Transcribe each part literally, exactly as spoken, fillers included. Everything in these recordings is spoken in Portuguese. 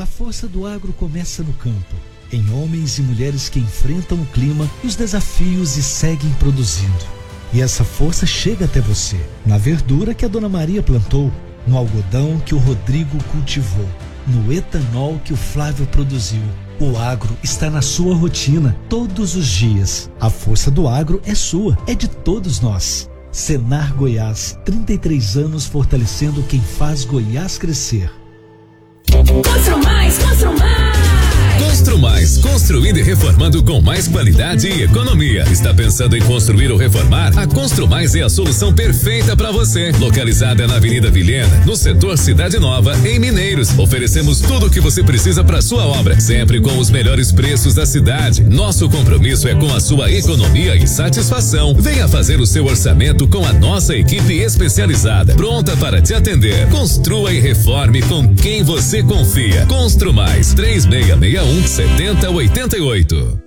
força do agro começa no campo, em homens e mulheres que enfrentam o clima e os desafios e seguem produzindo. E essa força chega até você, na verdura que a Dona Maria plantou, no algodão que o Rodrigo cultivou, no etanol que o Flávio produziu. O agro está na sua rotina, todos os dias. A força do agro é sua, é de todos nós. Senar Goiás, trinta e três anos fortalecendo quem faz Goiás crescer. Construmais, Construmais. Construmais, construindo e reformando com mais qualidade e economia. Está pensando em construir ou reformar? A Construmais é a solução perfeita para você. Localizada na Avenida Vilhena, no setor Cidade Nova, em Mineiros. Oferecemos tudo o que você precisa para sua obra, sempre com os melhores preços da cidade. Nosso compromisso é com a sua economia e satisfação. Venha fazer o seu orçamento com a nossa equipe especializada, pronta para te atender. Construa e reforme com quem você confia. Construmais, três seis seis um, sete zero oito oito.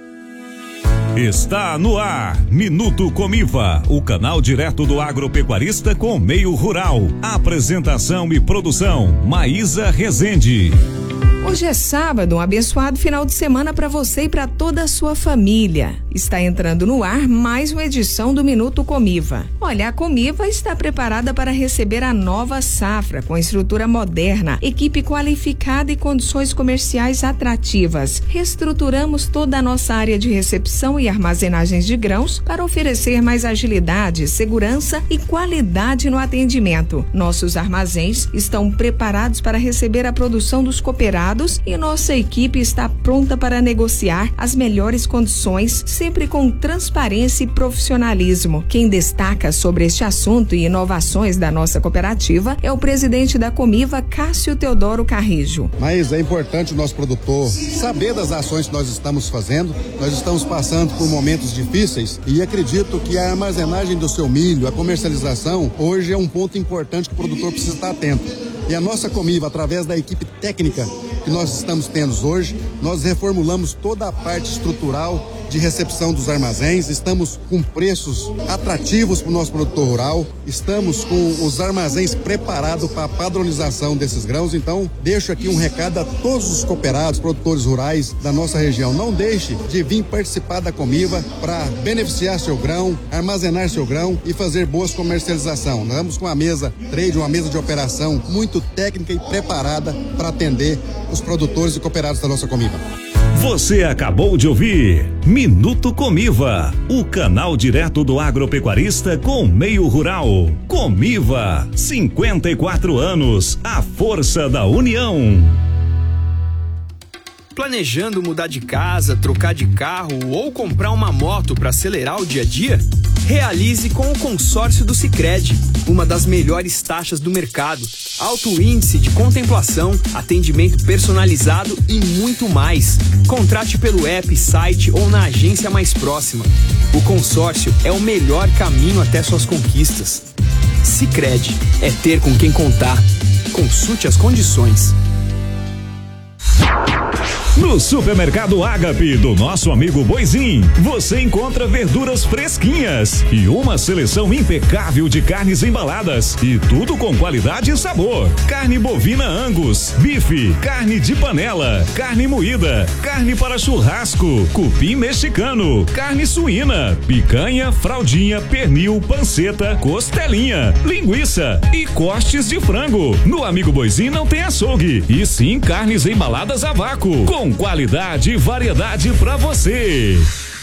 Está no ar, Minuto Comiva, o canal direto do agropecuarista com o meio rural. Apresentação e produção, Maísa Rezende. Hoje é sábado, um abençoado final de semana para você e para toda a sua família. Está entrando no ar mais uma edição do Minuto Comiva. Olha, a Comiva está preparada para receber a nova safra, com estrutura moderna, equipe qualificada e condições comerciais atrativas. Reestruturamos toda a nossa área de recepção e armazenagens de grãos para oferecer mais agilidade, segurança e qualidade no atendimento. Nossos armazéns estão preparados para receber a produção dos cooperados e nossa equipe está pronta para negociar as melhores condições, sempre com transparência e profissionalismo. Quem destaca sobre este assunto e inovações da nossa cooperativa é o presidente da Comiva, Cássio Teodoro Carrijo. Mas é importante o nosso produtor saber das ações que nós estamos fazendo. Nós estamos passando por momentos difíceis e acredito que a armazenagem do seu milho, a comercialização, hoje é um ponto importante que o produtor precisa estar atento. E a nossa Comiva, através da equipe técnica que nós estamos tendo hoje, nós reformulamos toda a parte estrutural de recepção dos armazéns, estamos com preços atrativos para o nosso produtor rural, estamos com os armazéns preparados para a padronização desses grãos. Então, deixo aqui um recado a todos os cooperados, produtores rurais da nossa região. Não deixe de vir participar da Comiva para beneficiar seu grão, armazenar seu grão e fazer boas comercialização. Nós vamos com uma mesa trade, uma mesa de operação muito técnica e preparada para atender os produtores e cooperados da nossa Comiva. Você acabou de ouvir Minuto Comiva, o canal direto do agropecuarista com meio rural. Comiva, cinquenta e quatro anos, a força da união. Planejando mudar de casa, trocar de carro ou comprar uma moto para acelerar o dia a dia? Realize com o consórcio do Sicredi, uma das melhores taxas do mercado, alto índice de contemplação, atendimento personalizado e muito mais. Contrate pelo app, site ou na agência mais próxima. O consórcio é o melhor caminho até suas conquistas. Sicredi, é ter com quem contar. Consulte as condições. No Supermercado Ágape do nosso amigo Boizinho, você encontra verduras fresquinhas e uma seleção impecável de carnes embaladas e tudo com qualidade e sabor. Carne bovina Angus, bife, carne de panela, carne moída, carne para churrasco, cupim mexicano, carne suína, picanha, fraldinha, pernil, panceta, costelinha, linguiça e cortes de frango. No amigo Boizinho não tem açougue, e sim carnes embaladas a vácuo, com qualidade e variedade para você.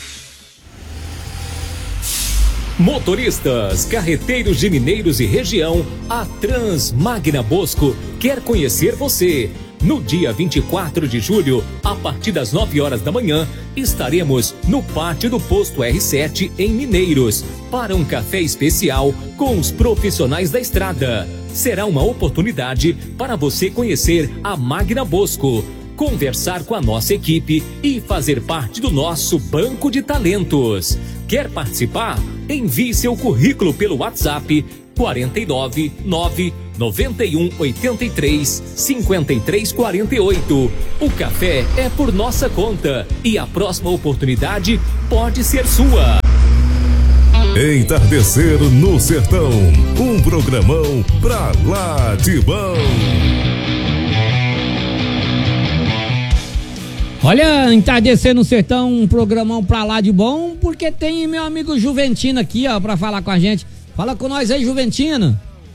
Motoristas, carreteiros de Mineiros e região, a Trans Magna Bosco quer conhecer você. No dia vinte e quatro de julho, a partir das nove horas da manhã, estaremos no pátio do Posto R sete em Mineiros para um café especial com os profissionais da estrada. Será uma oportunidade para você conhecer a Magna Bosco, conversar com a nossa equipe e fazer parte do nosso banco de talentos. Quer participar? Envie seu currículo pelo WhatsApp quatro nove nove, nove um oito três, cinco três quatro oito. O café é por nossa conta e a próxima oportunidade pode ser sua. Entardecer no Sertão, um programão pra lá de bom. Olha, Entardecer no Sertão, um programão pra lá de bom, porque tem meu amigo Juventino aqui, ó, pra falar com a gente. Fala com nós aí, Juventino.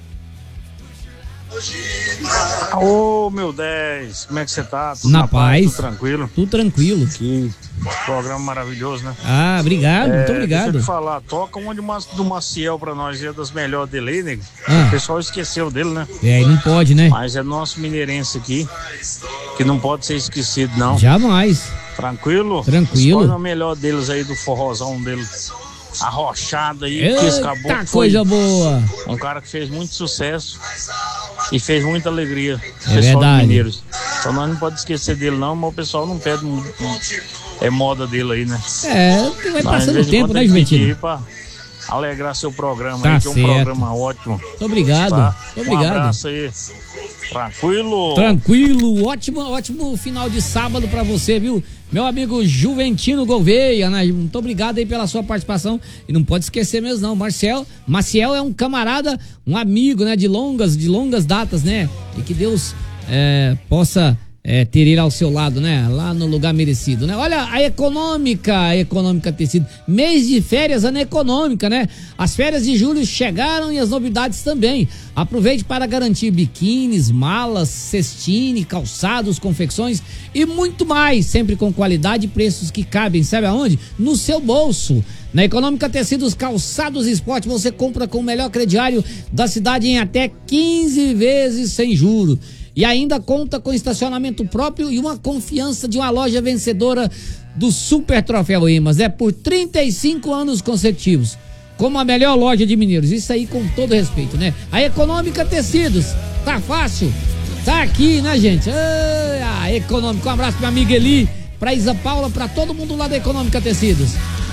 Ô, meu dez, como é que você tá? Tudo na, na paz, paz, tudo tranquilo? Tudo tranquilo. Que programa maravilhoso, né? Ah, obrigado, é, muito obrigado. Deixa eu te falar, toca uma de uma, do Maciel pra nós, é das melhores dele aí, nego. Ah. O pessoal esqueceu dele, né? É, não pode, né? Mas é nosso mineirense aqui, que não pode ser esquecido, não. Jamais. Tranquilo? Tranquilo. Escolhe o melhor deles aí, do forrozão dele. Arrochado aí, Eita, que esse caboclo coisa boa. Um cara que fez muito sucesso e fez muita alegria. É pessoal verdade. mineiros. Então nós não podemos esquecer dele não, mas o pessoal não pede muito. É moda dele aí, né? É, vai passando o tempo, né, Juventino? Pra alegrar seu programa Tá aí, que é um certo. programa ótimo. Muito obrigado. Tá? Muito obrigado. Um abraço aí. Tranquilo? Tranquilo, ótimo, ótimo final de sábado pra você, viu? Meu amigo Juventino Gouveia, né? Muito obrigado aí pela sua participação. E não pode esquecer mesmo, não. Marcel, Maciel é um camarada, um amigo, né? De longas, de longas datas, né? E que Deus é, possa é, ter ele ao seu lado, né? Lá no lugar merecido, né? Olha, a Econômica, a Econômica Tecido. Mês de férias na Econômica, né? As férias de julho chegaram e as novidades também. Aproveite para garantir biquínis, malas, cestine, calçados, confecções e muito mais, sempre com qualidade e preços que cabem, sabe aonde? No seu bolso. Na Econômica Tecidos, Calçados e Esporte, você compra com o melhor crediário da cidade em até quinze vezes sem juro. E ainda conta com estacionamento próprio e uma confiança de uma loja vencedora do Super Troféu Emas. É por trinta e cinco anos consecutivos. Como a melhor loja de Mineiros, isso aí com todo respeito, né? A Econômica Tecidos, tá fácil, tá aqui, né, gente? Ah, a Econômica, um abraço pra minha amiga Eli, pra Isa Paula, pra todo mundo lá da Econômica Tecidos.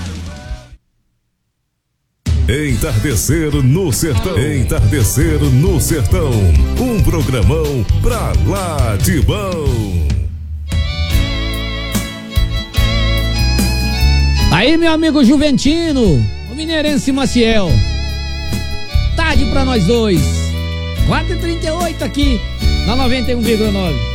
Entardecer no Sertão. Entardecer no Sertão, um programão pra lá de bom. Aí, meu amigo Juventino, o mineirense Maciel. Tarde pra nós dois. quatro e trinta e oito aqui na noventa e um vírgula nove.